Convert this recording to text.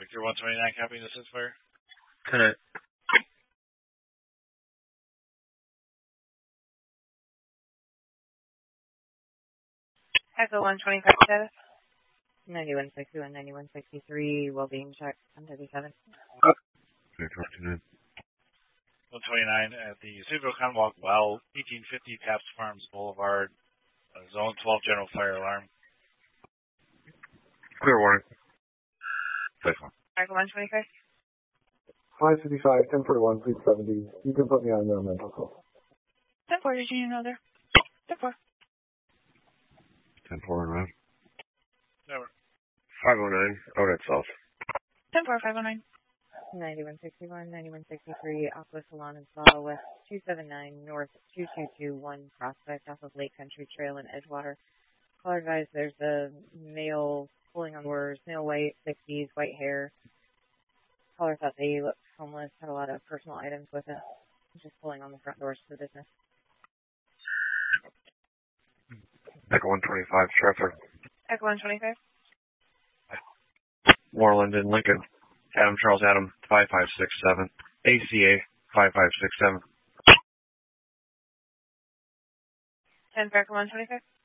Victor 129, copying this fire. Tenant. Echo 125 status. 9161, 9163, well-being check, 1037. 129 at the Cedar Commonwealth Well, 1850 Paps Farms Boulevard, Zone 12 General Fire Alarm. Clear warning. Echo 125. 555, 1041, please 70. You can put me on the mental health. 10-4, did you know there? 10-4. 10-4 around. Never. 509, out at south. 10-4, 509. 9161, 9163, Aqua Salon and Spa, West 279, North 2221, Prospect, off of Lake Country Trail in Edgewater. Caller advised there's a male pulling on doors, male white, 60s, white hair. Caller thought they looked homeless, had a lot of personal items with it. Just pulling on the front doors to the business. Echo 125, traffic. Echo 125. Moreland and Lincoln. Adam Charles Adam 5567. ACA 5567. 10 for Echo 125.